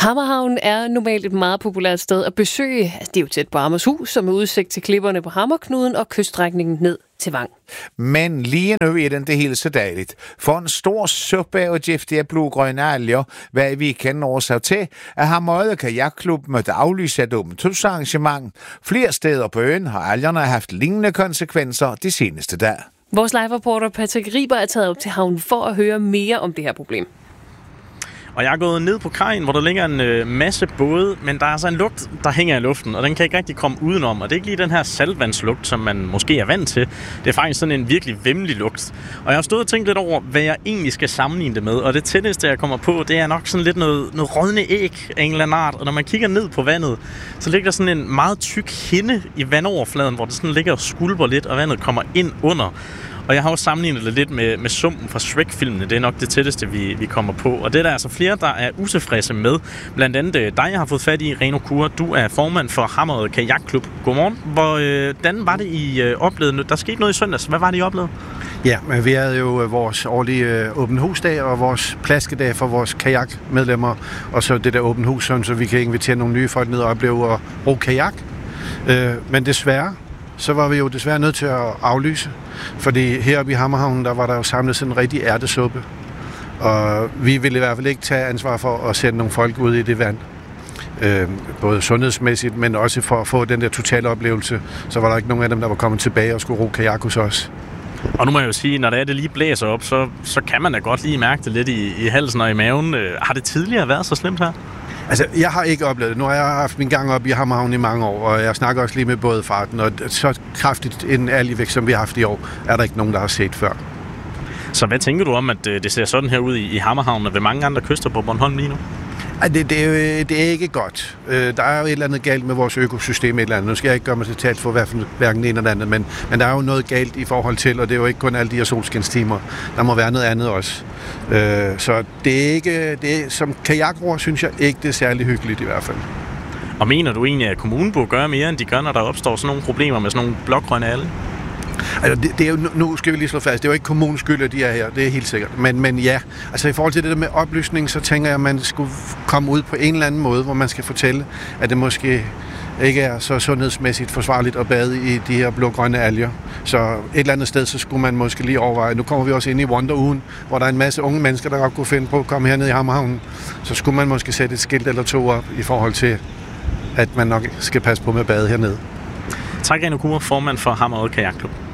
Hammerhavn er normalt et meget populært sted at besøge. Det er jo tæt på Hammershus, som er udsigt til klipperne på Hammerknuden og kyststrækningen ned til Vang. Men lige nu er den det hele så dejligt. For en stor suppe af giftige blågrønne alger, hvad vi kan årsag til, at Hammerøde Kajakklub måtte aflyse et åbent husarrangement. Flere steder på øen har algerne haft lignende konsekvenser de seneste dage. Vores live-reporter Patrick Riber er taget op til havnen for at høre mere om det her problem. Og jeg er gået ned på kajen, hvor der ligger en masse både, men der er altså en lugt, der hænger i luften, og den kan ikke rigtig komme udenom. Og det er ikke lige den her saltvandslugt, som man måske er vant til. Det er faktisk sådan en virkelig væmmelig lugt. Og jeg har stået og tænkt lidt over, hvad jeg egentlig skal sammenligne det med. Og det tætteste, jeg kommer på, det er nok sådan lidt noget rådne æg af en eller anden art. Og når man kigger ned på vandet, så ligger der sådan en meget tyk hinde i vandoverfladen, hvor det sådan ligger og skulper lidt, og vandet kommer ind under. Og jeg har også sammenlignet det lidt med sumpen fra Shrek-filmene. Det er nok det tætteste, vi kommer på. Og det er der altså flere, der er utilfredse med. Blandt andet dig, jeg har fået fat i, Reno Kure. Du er formand for Hammerøde Kajakklub. Godmorgen. Hvordan var det, I oplevede? Der skete noget i søndags. Hvad var det, I oplevede? Ja, men vi havde jo vores årlige åben husdag og vores plaskedag for vores kajakmedlemmer. Og så det der åben hus, så vi kan invitere nogle nye folk ned og opleve at bruge kajak. Men desværre, så var vi jo desværre nødt til at aflyse. Fordi heroppe i Hammerhavn, der var der jo samlet sådan en rigtig ærtesuppe. Og vi ville i hvert fald ikke tage ansvar for at sende nogle folk ud i det vand. Både sundhedsmæssigt, men også for at få den der totale oplevelse. Så var der ikke nogen af dem, der var kommet tilbage og skulle ro kajak hos os. Og nu må jeg jo sige, når det lige blæser op, så kan man da godt lige mærke det lidt i halsen og i maven. Har det tidligere været så slemt her? Altså, jeg har ikke oplevet det. Nu har jeg haft min gang op i Hammerhavn i mange år, og jeg snakker også lige med bådfarten, og så kraftigt en algevækst, som vi har haft i år, er der ikke nogen, der har set før. Så hvad tænker du om, at det ser sådan her ud i Hammerhavn og ved mange andre kyster på Bornholm lige nu? Det er ikke godt. Der er jo et eller andet galt med vores økosystem. Nu skal jeg ikke gøre mig til talt for hverken det ene eller andet, men der er jo noget galt i forhold til, og det er jo ikke kun alle de her solskinstimer. Der må være noget andet også. Så det er ikke, som kajakroer synes jeg ikke, det er særlig hyggeligt i hvert fald. Og mener du egentlig, at kommunen burde gøre mere, end de gør, når der opstår sådan nogle problemer med sådan nogle blågrønne alger? Altså, det er jo, nu skal vi lige slå fast, det er jo ikke kommunens skyld, at de er her, det er helt sikkert. Men ja, altså i forhold til det der med oplysning, så tænker jeg, at man skulle komme ud på en eller anden måde, hvor man skal fortælle, at det måske ikke er så sundhedsmæssigt forsvarligt at bade i de her blågrønne alger. Så et eller andet sted, så skulle man måske lige overveje. Nu kommer vi også ind i Wonderugen, hvor der er en masse unge mennesker, der godt kunne finde på at komme herned i Hammerhavn. Så skulle man måske sætte et skilt eller to op i forhold til, at man nok skal passe på med at bade hernede. Tak, Reno Kure, formand for Hammerøde Kajakklub.